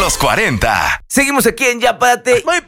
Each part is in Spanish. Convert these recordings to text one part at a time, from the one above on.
los 40. Seguimos aquí en Ya Párate. Muy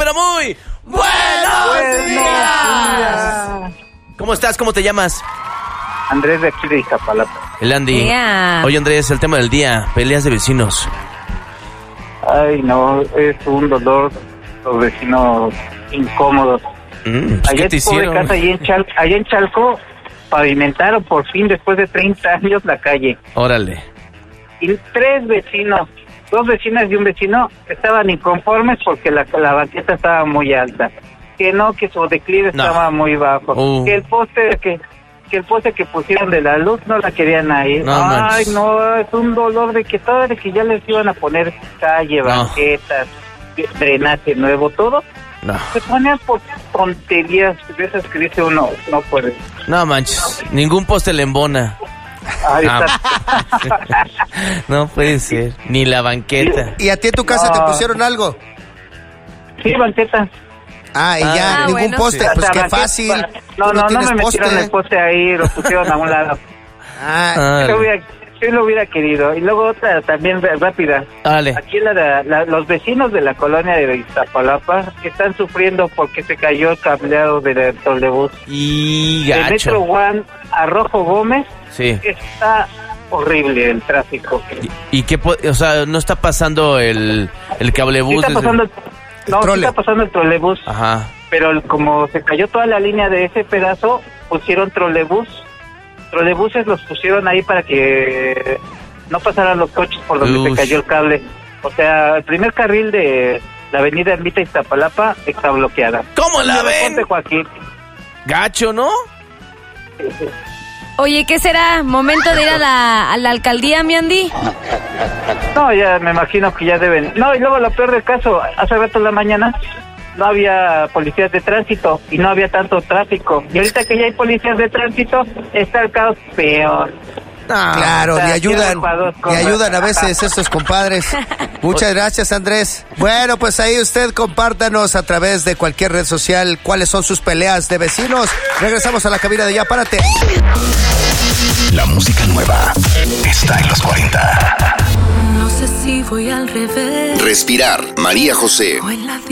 ¡buenos días! ¿Cómo estás? ¿Cómo te llamas? Andrés de aquí de Iztapalapa. El Andy. Yeah. Oye, Andrés, el tema del día, peleas de vecinos. Ay, no, es un dolor, los vecinos incómodos. Pues, Allá ¿qué te en pobre hicieron? casa, allá en Chalco, pavimentaron por fin después de 30 años la calle. Órale. Y 3 vecinos, 2 vecinas y un vecino, estaban inconformes porque la banqueta estaba muy alta. Que no, que su declive estaba muy bajo. Que el poste que pusieron de la luz no la querían ahí. No, Ay, manches. no, es un dolor de que ya les iban a poner calle, banquetas, drenaje nuevo, todo. No. Se ponían por tonterías de esas que dice uno, no puede. No manches, ningún poste le embona. Ahí Ah. está. No puede ser, ni la banqueta. ¿Y a ti en tu casa te pusieron algo? Sí, banqueta. Ah, y ya, ningún bueno. poste. Sí. Pues O sea, qué banqueta, fácil. No, Tú no tienes me metieron poste. el poste ahí, lo pusieron a un lado. Ah, Sí lo hubiera querido. Y luego otra también rápida. Dale. Aquí los vecinos de la colonia de Iztapalapa están sufriendo porque se cayó el cableado del trolebús. Y El Metro gacho. One a Rojo Gómez Sí. está horrible el tráfico. ¿Y qué? O sea, no está pasando el Sí cablebús. está pasando sí trole. está pasando el trolebús, Ajá. pero como se cayó toda la línea de ese pedazo, pusieron trolebuses los pusieron ahí para que no pasaran los coches por donde Ush. se cayó el cable. O sea, el primer carril de la avenida Ermita Iztapalapa está bloqueada. ¿Cómo la ven? Ponte, Joaquín. Gacho, ¿no? Oye, ¿qué será? ¿Momento de ir a la alcaldía, mi Andy? No, ya me imagino que ya deben. No, y luego lo peor del caso, hace rato en la mañana no había policías de tránsito y no había tanto tráfico. Y ahorita que ya hay policías de tránsito, está el caos peor. claro, o sea, le ayudan. sirve para dos Le cosas. ayudan a veces estos compadres. Muchas gracias, Andrés. Bueno, pues ahí usted compártanos a través de cualquier red social cuáles son sus peleas de vecinos. Regresamos a la cabina de Ya Párate. La música nueva está en los 40. No sé si voy al revés Respirar, María José. o en la